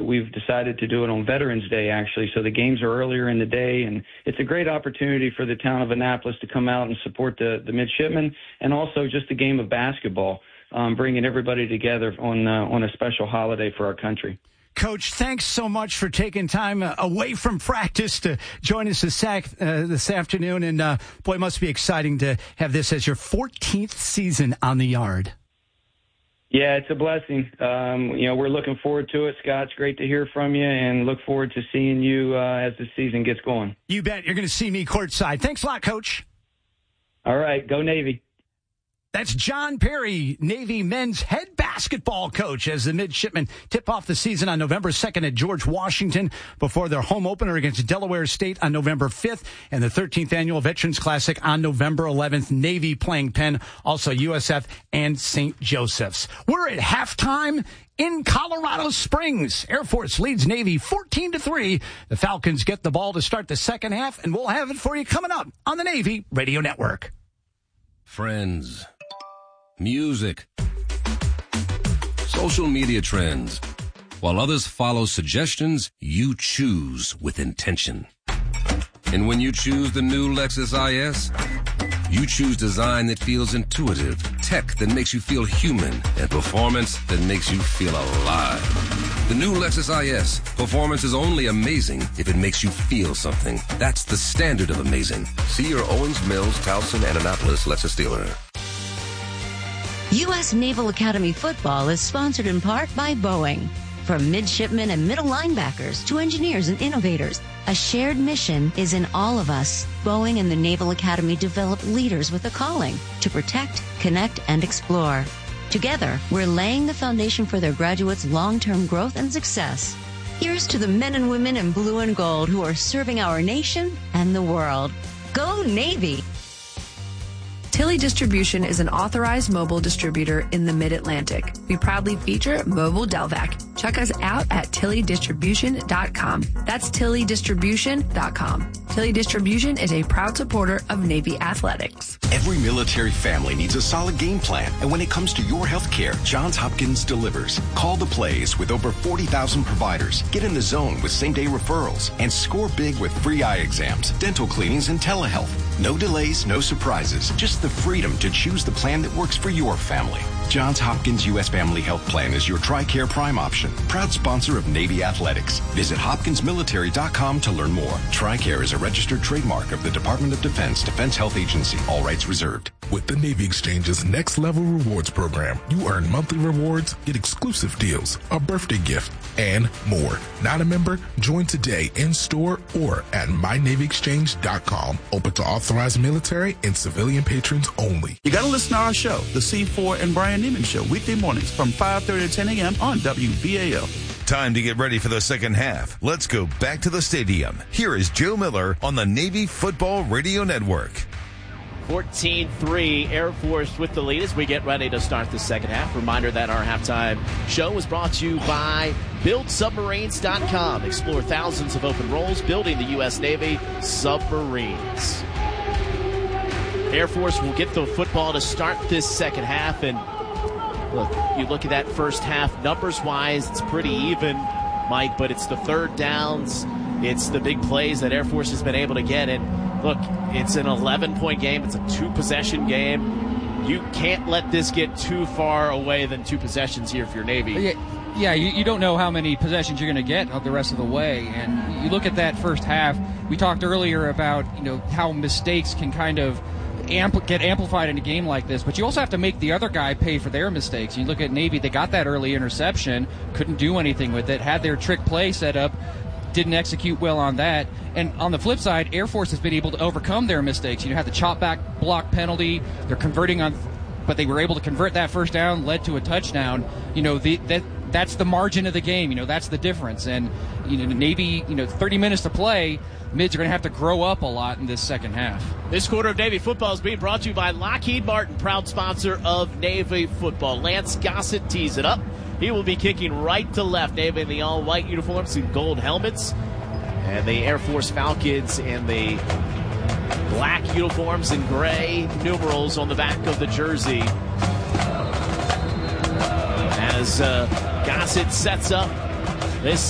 we've decided to do it on Veterans Day, actually. So the games are earlier in the day, and it's a great opportunity for the town of Annapolis to come out and support the midshipmen, and also just a game of basketball, bringing everybody together on a special holiday for our country. Coach, thanks so much for taking time away from practice to join us this afternoon. And, boy, it must be exciting to have this as your 14th season on the yard. Yeah, it's a blessing. We're looking forward to it. Scott, it's great to hear from you, and look forward to seeing you as the season gets going. You bet. You're going to see me courtside. Thanks a lot, Coach. All right. Go Navy. That's John Perry, Navy men's head basketball coach, as the midshipmen tip off the season on November 2nd at George Washington before their home opener against Delaware State on November 5th and the 13th Annual Veterans Classic on November 11th. Navy playing Penn, also USF and St. Joseph's. We're at halftime in Colorado Springs. Air Force leads Navy 14-3. The Falcons get the ball to start the second half, and we'll have it for you coming up on the Navy Radio Network. Friends. Music, social media trends. While others follow suggestions, you choose with intention. And when you choose the new Lexus IS, you choose design that feels intuitive, tech that makes you feel human, and performance that makes you feel alive. The new Lexus IS. Performance is only amazing if it makes you feel something. That's the standard of amazing. See your Owings, Mills, Towson, and Annapolis Lexus dealer. U.S. Naval Academy football is sponsored in part by Boeing. From midshipmen and middle linebackers to engineers and innovators, a shared mission is in all of us. Boeing and the Naval Academy develop leaders with a calling to protect, connect, and explore. Together, we're laying the foundation for their graduates' long-term growth and success. Here's to the men and women in blue and gold who are serving our nation and the world. Go Navy! Tilly Distribution is an authorized mobile distributor in the Mid-Atlantic. We proudly feature Mobile Delvac. Check us out at tillydistribution.com. That's tillydistribution.com. Tilly Distribution is a proud supporter of Navy athletics. Every military family needs a solid game plan. And when it comes to your health care, Johns Hopkins delivers. Call the plays with over 40,000 providers. Get in the zone with same-day referrals. And score big with free eye exams, dental cleanings, and telehealth. No delays, no surprises. Just the freedom to choose the plan that works for your family. Johns Hopkins U.S. Family Health Plan is your TRICARE Prime option. Proud sponsor of Navy Athletics. Visit hopkinsmilitary.com to learn more. TRICARE is a registered trademark of the Department of Defense, Defense Health Agency. All rights reserved. With the Navy Exchange's Next Level Rewards program, you earn monthly rewards, get exclusive deals, a birthday gift, and more. Not a member? Join today in store or at mynavyexchange.com. Open to authorized military and civilian patrons only. You got to listen to our show, The C4 and Brian Neiman Show, weekday mornings from 5:30 to 10 a.m. on WBAL. Time to get ready for the second half. Let's go back to the stadium. Here is Joe Miller on the Navy Football Radio Network. 14-3, Air Force with the lead as we get ready to start the second half. Reminder that our halftime show was brought to you by BuildSubmarines.com. Explore thousands of open roles building the U.S. Navy submarines. Air Force will get the football to start this second half. And look, you look at that first half, numbers-wise, it's pretty even, Mike, but it's the third downs, it's the big plays that Air Force has been able to get. And look, it's an 11-point game. It's a two-possession game. You can't let this get too far away than two possessions here for your Navy. Yeah, you don't know how many possessions you're going to get the rest of the way. And you look at that first half, we talked earlier about how mistakes can kind of get amplified in a game like this, but you also have to make the other guy pay for their mistakes. You look at Navy, they got that early interception, couldn't do anything with it, had their trick play set up, didn't execute well on that. And on the flip side, Air Force has been able to overcome their mistakes. You had the chop back block penalty, they're converting on, but they were able to convert that first down, led to a touchdown. That's the margin of the game. That's the difference. And Navy, 30 minutes to play, Mids are going to have to grow up a lot in this second half. This quarter of Navy football is being brought to you by Lockheed Martin, proud sponsor of Navy football. Lance Gossett tees it up. He will be kicking right to left. Navy in the all-white uniforms and gold helmets. And the Air Force Falcons in the black uniforms and gray numerals on the back of the jersey. As Gossett sets up this